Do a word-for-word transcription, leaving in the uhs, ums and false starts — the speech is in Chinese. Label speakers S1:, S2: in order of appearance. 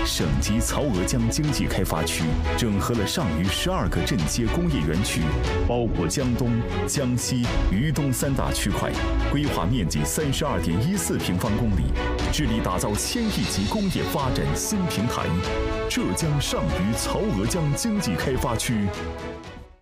S1: 省级曹娥江经济开发区整合了上虞十二个镇街工业园区，包括江东、江西、渝东三大区块，规划面积三十二点一四平方公里，致力打造千亿级工业发展新平台。浙江上虞曹娥江经济开发区